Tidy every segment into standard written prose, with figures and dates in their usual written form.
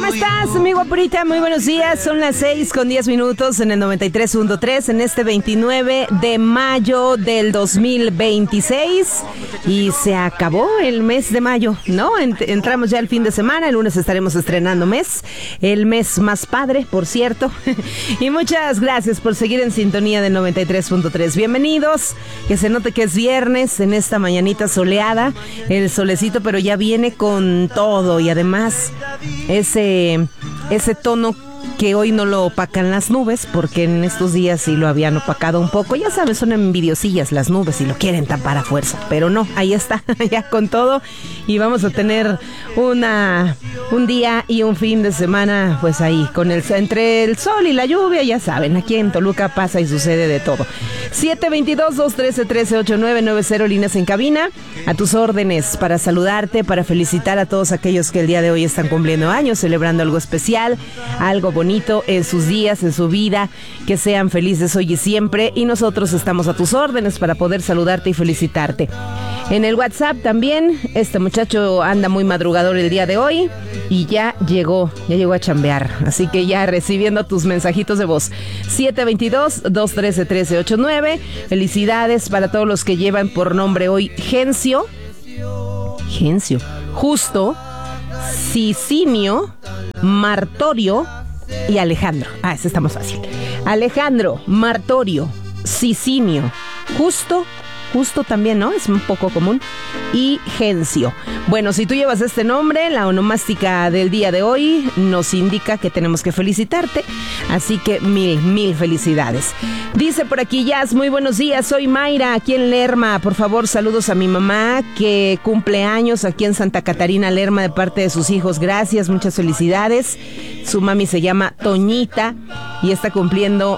¿Cómo estás, mi guapurita? Muy buenos días. Son las 6:10 en el 93.3 en este 29 de mayo del 2026. Y se acabó el mes de mayo, ¿no? Entramos ya al fin de semana. El lunes estaremos estrenando mes. El mes más padre, por cierto. Y muchas gracias por seguir en sintonía del 93.3. Bienvenidos. Que se note que es viernes en esta mañanita soleada. El solecito, pero ya viene con todo. Y además, ese tono que hoy no lo opacan las nubes, porque en estos días sí lo habían opacado un poco. Ya sabes, son envidiosillas las nubes y lo quieren tapar a fuerza, pero no, ahí está, ya con todo. Y vamos a tener un día y un fin de semana, pues ahí, entre el sol y la lluvia, ya saben, aquí en Toluca pasa y sucede de todo. 722-213-138990, líneas en cabina, a tus órdenes para saludarte, para felicitar a todos aquellos que el día de hoy están cumpliendo años, celebrando algo especial, algo bonito en sus días, en su vida, que sean felices hoy y siempre, y nosotros estamos a tus órdenes para poder saludarte y felicitarte. En el WhatsApp también, este muchacho anda muy madrugador el día de hoy y ya llegó a chambear, así que ya recibiendo tus mensajitos de voz. 722-213-1389, felicidades para todos los que llevan por nombre hoy Gencio, Justo, Cicinio, Martorio y Alejandro. Ese está más fácil. Alejandro, Martorio, Cicinio, Justo también, ¿no? Es un poco común. Y Gencio. Bueno, si tú llevas este nombre, la onomástica del día de hoy nos indica que tenemos que felicitarte. Así que mil felicidades. Dice por aquí Jazz, muy buenos días, soy Mayra, aquí en Lerma. Por favor, saludos a mi mamá que cumple años aquí en Santa Catarina, Lerma, de parte de sus hijos. Gracias, muchas felicidades. Su mami se llama Toñita y está cumpliendo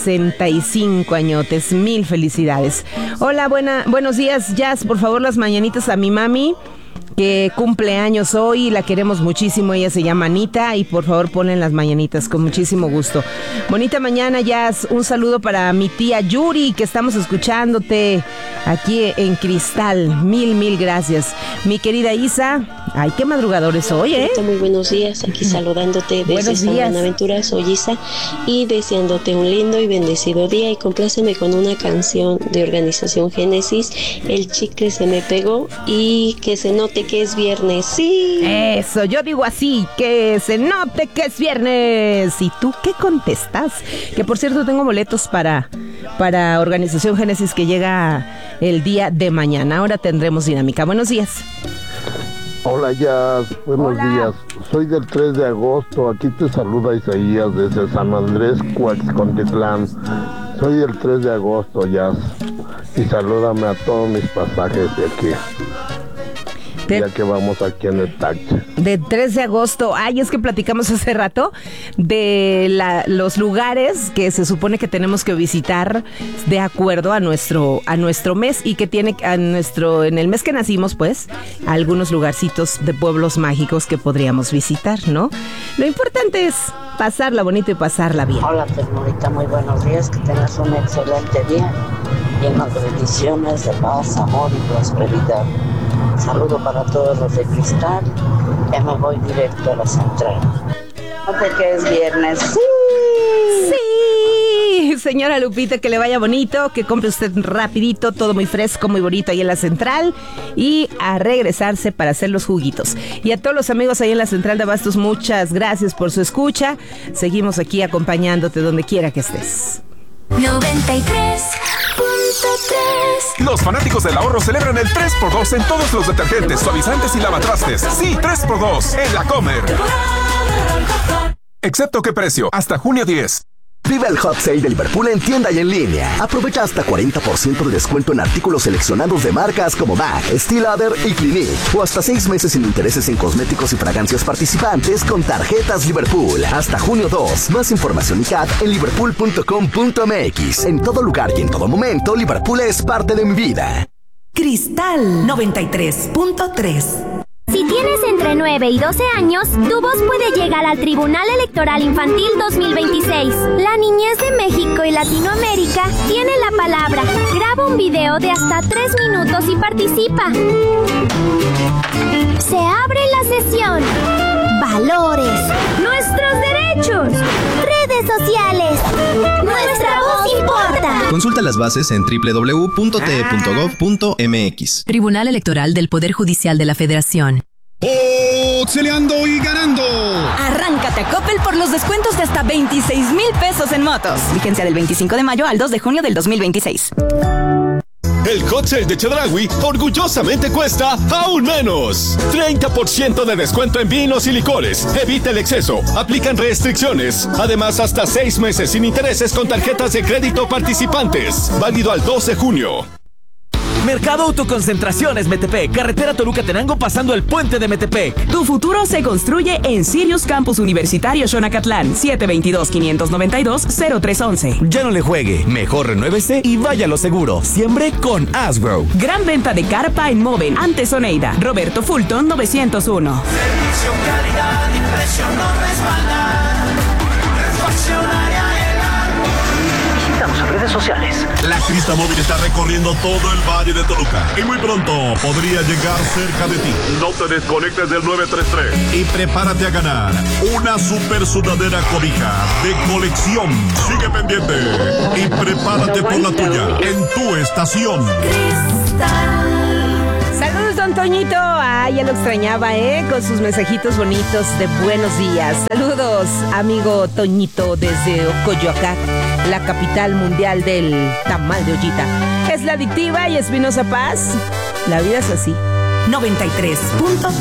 65 añotes. Mil felicidades. Hola, buenos días, Jazz. Por favor, las mañanitas a mi mami, que cumple años hoy, la queremos muchísimo, ella se llama Anita, y por favor ponlen las mañanitas con muchísimo gusto. Bonita mañana, Jazz, un saludo para mi tía Yuri, que estamos escuchándote aquí en Cristal, mil gracias. Mi querida Isa, ay, qué madrugadores hoy, ¿eh? Muy buenos días, aquí saludándote desde San Buenaventura, soy Isa, y deseándote un lindo y bendecido día, y compláceme con una canción de Organización Génesis, El chicle se me pegó, y que se note que es viernes, sí. Eso, yo digo así, que se note que es viernes. ¿Y tú qué contestas? Que por cierto tengo boletos para Organización Génesis, que llega el día de mañana. Ahora tendremos dinámica. Buenos días. Hola, Jazz, buenos días. Soy del 3 de agosto, aquí te saluda Isaías desde San Andrés, Coaxcontitlán. Soy del 3 de agosto, Jazz, y salúdame a todos mis pasajes de aquí. Ya que vamos aquí en el taxi. De 3 de agosto. Ay, es que platicamos hace rato de los lugares que se supone que tenemos que visitar de acuerdo a nuestro mes, y que tiene en el mes que nacimos, pues, algunos lugarcitos de pueblos mágicos que podríamos visitar, ¿no? Lo importante es pasarla bonito y pasarla bien. Hola, Ternurita, muy buenos días, que tengas un excelente día, lleno de bendiciones, de paz, amor y prosperidad. Saludo para todos los de Cristal. Ya me voy directo a la central. No sé qué es viernes. Sí, señora Lupita, que le vaya bonito, que compre usted rapidito, todo muy fresco, muy bonito ahí en la central, y a regresarse para hacer los juguitos. Y a todos los amigos ahí en la central de Abastos, muchas gracias por su escucha. Seguimos aquí acompañándote donde quiera que estés. 93.3. Los fanáticos del ahorro celebran el 3x2 en todos los detergentes, suavizantes y lavatrastes. Sí, 3x2 en la Comer. Excepto qué precio, hasta junio 10. Vive el Hot Sale de Liverpool en tienda y en línea. Aprovecha hasta 40% de descuento en artículos seleccionados de marcas como MAC, Steel Lauder y Clinique. O hasta 6 meses sin intereses en cosméticos y fragancias participantes con tarjetas Liverpool. Hasta junio 2. Más información y CAT en liverpool.com.mx. En todo lugar y en todo momento, Liverpool es parte de mi vida. Cristal 93.3. Si tienes entre 9 y 12 años, tu voz puede llegar al Tribunal Electoral Infantil 2026. La niñez de México y Latinoamérica tiene la palabra. Graba un video de hasta 3 minutos y participa. Se abre la sesión. Valores, Consulta las bases en www.te.gov.mx. Tribunal Electoral del Poder Judicial de la Federación. ¡Exceleando y ganando! Arráncate a Coppel por los descuentos de hasta 26,000 pesos en motos. Vigencia del 25 de mayo al 2 de junio del 2026. El hot sale de Chedraui orgullosamente cuesta aún menos. 30% de descuento en vinos y licores. Evita el exceso. Aplican restricciones. Además, hasta 6 meses sin intereses con tarjetas de crédito participantes. Válido al 2 de junio. Mercado Autoconcentraciones Metepec, carretera Toluca-Tenango pasando el puente de Metepec. Tu futuro se construye en Sirius Campus Universitario Xonacatlán, 722-592-0311. Ya no le juegue, mejor renuévese y vaya a lo seguro. Siempre con Asgrow. Gran venta de carpa en Moven, ante Oneida. Roberto Fulton 901. Servicio, calidad y precio no respaldan. Refaccionaria Visítanos en redes sociales. La Crista Móvil está recorriendo todo el Valle de Toluca y muy pronto podría llegar cerca de ti. No te desconectes del 933 y prepárate a ganar una super sudadera cobija de colección. Sigue pendiente y prepárate por la tuya en tu estación. Saludos, don Toñito. Ya lo extrañaba, con sus mensajitos bonitos de buenos días. Saludos, amigo Toñito, desde Coyoacán, la capital mundial del tamal de ollita. Es la adictiva y Espinosa Paz. La vida es así. 93.3